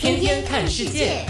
天天看世界。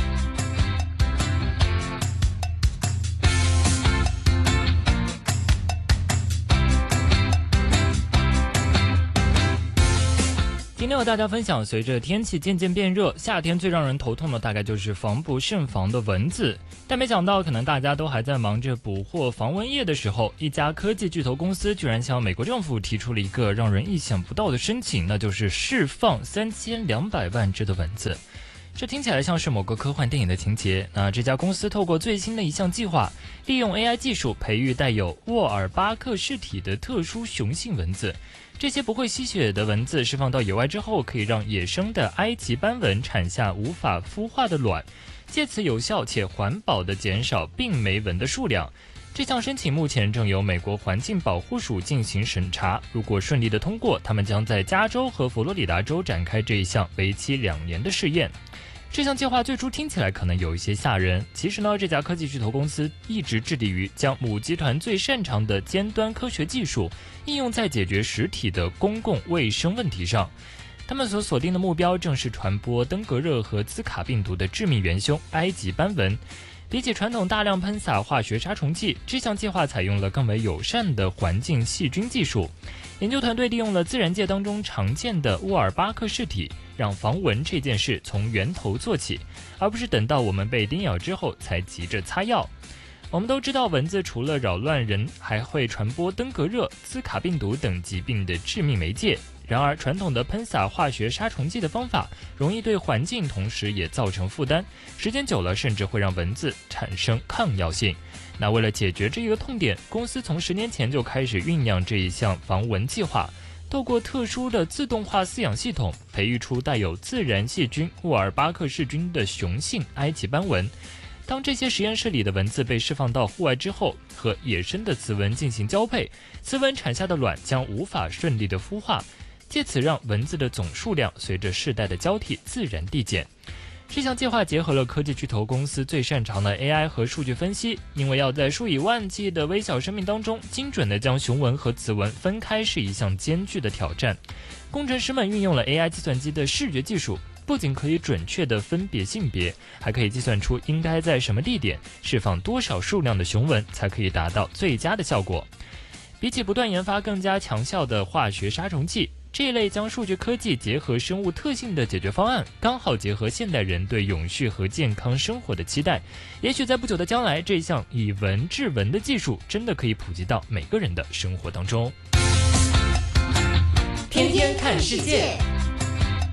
今天和大家分享，随着天气渐渐变热，夏天最让人头痛的大概就是防不胜防的蚊子。但没想到，可能大家都还在忙着捕获防蚊液的时候，一家科技巨头公司居然向美国政府提出了一个让人意想不到的申请，那就是释放3200万只的蚊子。这听起来像是某个科幻电影的情节。那这家公司透过最新的一项计划，利用 AI 技术培育带有沃尔巴克氏体的特殊雄性蚊子。这些不会吸血的蚊子释放到野外之后，可以让野生的埃及斑蚊产下无法孵化的卵，借此有效且环保地减少病媒蚊的数量。这项申请目前正由美国环境保护署进行审查，如果顺利的通过，他们将在加州和佛罗里达州展开这一项为期2年的试验。这项计划最初听起来可能有一些吓人，其实呢，这家科技巨头公司一直致力于将母集团最擅长的尖端科学技术应用在解决实体的公共卫生问题上。他们所锁定的目标正是传播登革热和兹卡病毒的致命元凶埃及斑蚊。比起传统大量喷洒化学杀虫剂，这项计划采用了更为友善的环境细菌技术。研究团队利用了自然界当中常见的沃尔巴克氏体，让防蚊这件事从源头做起，而不是等到我们被叮咬之后才急着擦药。我们都知道，蚊子除了扰乱人，还会传播登革热、兹卡病毒等疾病的致命媒介。然而，传统的喷洒化学杀虫剂的方法容易对环境，同时也造成负担，时间久了甚至会让蚊子产生抗药性。那为了解决这一个痛点，公司从10年前就开始酝酿这一项防蚊计划，透过特殊的自动化饲养系统，培育出带有自然细菌沃尔巴克氏菌的雄性埃及斑蚊。当这些实验室里的蚊子被释放到户外之后，和野生的雌蚊进行交配，雌蚊产下的卵将无法顺利的孵化，借此让蚊子的总数量随着世代的交替自然递减。这项计划结合了科技巨头公司最擅长的 AI 和数据分析，因为要在数以万计的微小生命当中精准地将雄蚊和雌蚊分开是一项艰巨的挑战。工程师们运用了 AI 计算机的视觉技术，不仅可以准确地分别性别，还可以计算出应该在什么地点释放多少数量的雄蚊才可以达到最佳的效果。比起不断研发更加强效的化学杀虫剂，这一类将数据科技结合生物特性的解决方案，刚好结合现代人对永续和健康生活的期待。也许在不久的将来，这项以蚊治蚊的技术真的可以普及到每个人的生活当中。天天看世界。